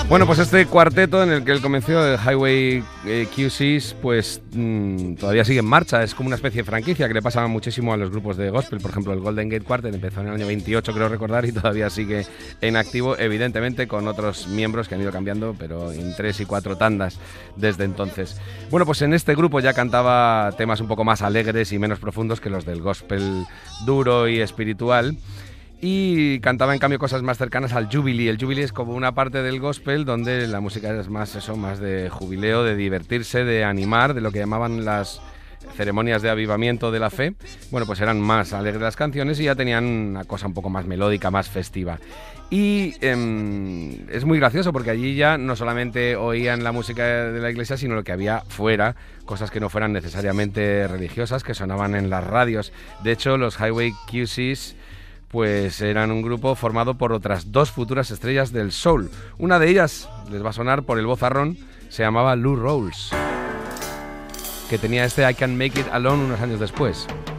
Bueno, pues este cuarteto en el que él comenzó, el Highway QCs, pues todavía sigue en marcha. Es como una especie de franquicia que le pasa muchísimo a los grupos de gospel. Por ejemplo, el Golden Gate Quartet empezó en el año 28, creo recordar, y todavía sigue en activo, evidentemente con otros miembros que han ido cambiando, pero en 3 y 4 tandas desde entonces. Bueno, pues en este grupo ya cantaba temas un poco más alegres y menos profundos que los del gospel duro y espiritual. Y cantaba en cambio cosas más cercanas al Jubilee. El Jubilee es como una parte del gospel donde la música es más eso, más de jubileo, de divertirse, de animar, de lo que llamaban las ceremonias de avivamiento de la fe. Bueno, pues eran más alegres las canciones y ya tenían una cosa un poco más melódica, más festiva. Y es muy gracioso porque allí ya no solamente oían la música de la iglesia, sino lo que había fuera, cosas que no fueran necesariamente religiosas, que sonaban en las radios. De hecho, los Highway QCs pues eran un grupo formado por otras 2 futuras estrellas del soul. Una de ellas, les va a sonar por el vozarrón, se llamaba Lou Rawls, que tenía este I Can Make It Alone unos años después.